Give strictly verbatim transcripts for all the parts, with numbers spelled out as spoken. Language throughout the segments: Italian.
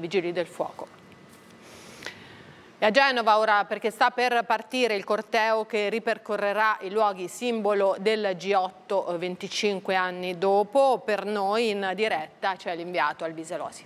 Vigili del Fuoco. E a Genova ora, perché sta per partire il corteo che ripercorrerà i luoghi simbolo del G otto venticinque anni dopo. Per noi in diretta c'è l'inviato Albiselosi.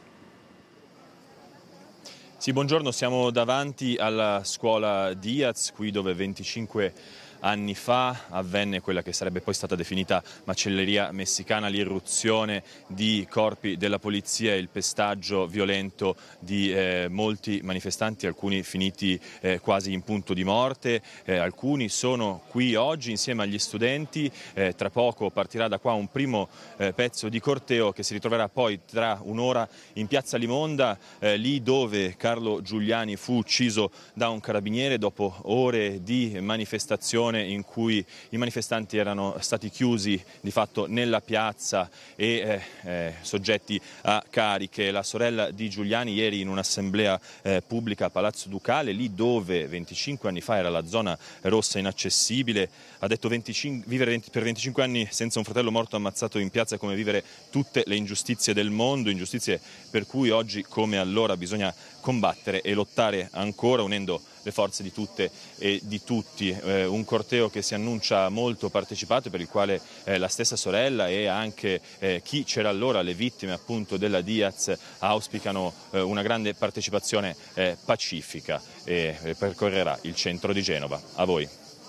Sì, buongiorno, siamo davanti alla scuola Diaz, qui dove venticinque anni fa avvenne quella che sarebbe poi stata definita macelleria messicana, l'irruzione di corpi della polizia e il pestaggio violento di eh, molti manifestanti, alcuni finiti eh, quasi in punto di morte, eh, alcuni sono qui oggi insieme agli studenti, eh, tra poco partirà da qua un primo eh, pezzo di corteo che si ritroverà poi tra un'ora in piazza Limonda, eh, lì dove Carlo Giuliani fu ucciso da un carabiniere dopo ore di manifestazione in cui i manifestanti erano stati chiusi di fatto nella piazza e eh, eh, soggetti a cariche. La sorella di Giuliani ieri in un'assemblea eh, pubblica a Palazzo Ducale, lì dove venticinque anni fa era la zona rossa inaccessibile, ha detto venticinque, vivere venti, per venticinque anni senza un fratello morto ammazzato in piazza è come vivere tutte le ingiustizie del mondo, ingiustizie per cui oggi come allora bisogna combattere e lottare ancora unendo le forze di tutte e di tutti. Eh, un corteo che si annuncia molto partecipato, per il quale eh, la stessa sorella e anche eh, chi c'era allora, le vittime appunto della Diaz, auspicano eh, una grande partecipazione eh, pacifica e eh, percorrerà il centro di Genova. A voi.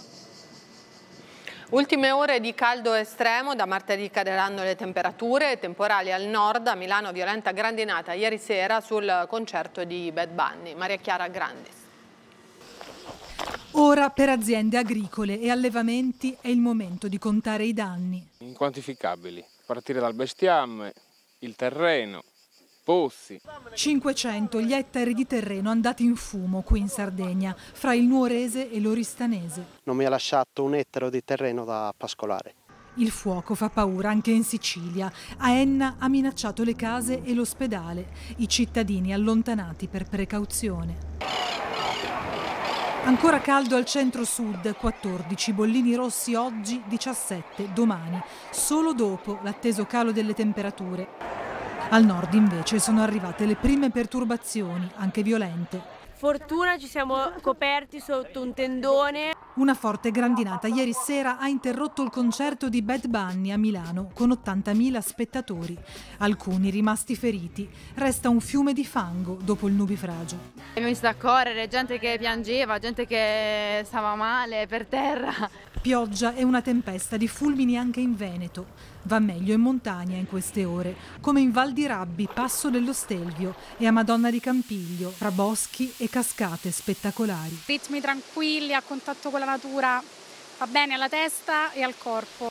Ultime ore di caldo estremo, da martedì caleranno le temperature, temporali al nord, a Milano violenta grandinata ieri sera sul concerto di Bad Bunny. Maria Chiara Grandis. Ora per aziende agricole e allevamenti è il momento di contare i danni. Inquantificabili, a partire dal bestiame, il terreno, pozzi. cinquecento gli ettari di terreno andati in fumo qui in Sardegna, fra il Nuorese e l'Oristanese. Non mi ha lasciato un ettaro di terreno da pascolare. Il fuoco fa paura anche in Sicilia. A Enna ha minacciato le case e l'ospedale. I cittadini allontanati per precauzione. Ancora caldo al centro-sud, quattordici, bollini rossi oggi, diciassette domani, solo dopo l'atteso calo delle temperature. Al nord invece sono arrivate le prime perturbazioni, anche violente. Fortuna ci siamo coperti sotto un tendone. Una forte grandinata ieri sera ha interrotto il concerto di Bad Bunny a Milano con ottantamila spettatori. Alcuni rimasti feriti. Resta un fiume di fango dopo il nubifragio. Abbiamo visto a correre, gente che piangeva, gente che stava male per terra. Pioggia e una tempesta di fulmini anche in Veneto. Va meglio in montagna in queste ore, come in Val di Rabbi, Passo dello Stelvio e a Madonna di Campiglio, tra boschi e cascate spettacolari. Ritmi tranquilli, a contatto con la natura, fa bene alla testa e al corpo.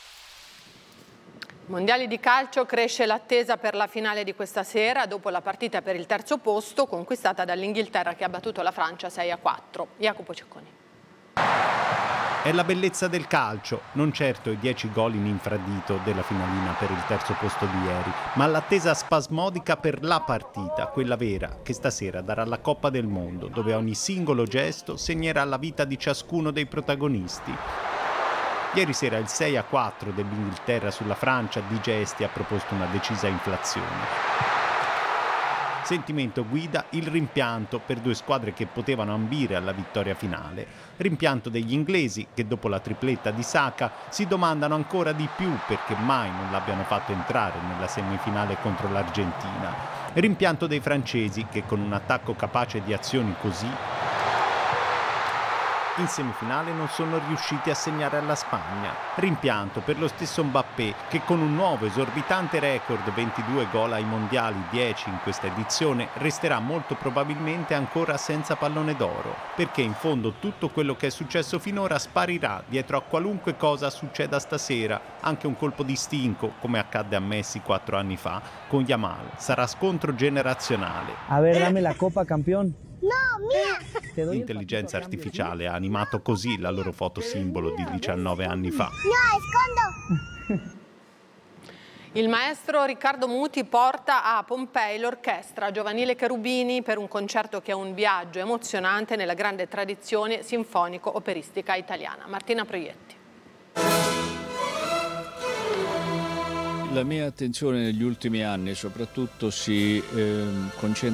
Mondiali di calcio, cresce l'attesa per la finale di questa sera dopo la partita per il terzo posto conquistata dall'Inghilterra che ha battuto la Francia sei a quattro. Jacopo Cecconi. È la bellezza del calcio, non certo i dieci gol in infradito della finalina per il terzo posto di ieri, ma l'attesa spasmodica per la partita, quella vera, che stasera darà la Coppa del Mondo, dove ogni singolo gesto segnerà la vita di ciascuno dei protagonisti. Ieri sera il sei a quattro dell'Inghilterra sulla Francia di gesti ha proposto una decisa inflazione. Sentimento guida il rimpianto per due squadre che potevano ambire alla vittoria finale. Rimpianto degli inglesi che dopo la tripletta di Saka si domandano ancora di più perché mai non l'abbiano fatto entrare nella semifinale contro l'Argentina. Rimpianto dei francesi che con un attacco capace di azioni così in semifinale non sono riusciti a segnare alla Spagna. Rimpianto per lo stesso Mbappé che con un nuovo esorbitante record, ventidue gol ai mondiali, dieci in questa edizione, resterà molto probabilmente ancora senza pallone d'oro, perché in fondo tutto quello che è successo finora sparirà dietro a qualunque cosa succeda stasera, anche un colpo di stinco come accadde a Messi quattro anni fa con Yamal. Sarà scontro generazionale. A ver, dame la Copa, campeón. No, mia! L'intelligenza artificiale ha animato così la loro foto simbolo di diciannove anni fa. No, escondo! Il maestro Riccardo Muti porta a Pompei l'orchestra giovanile Cherubini per un concerto che è un viaggio emozionante nella grande tradizione sinfonico-operistica italiana. Martina Proietti. La mia attenzione negli ultimi anni soprattutto si eh, concentra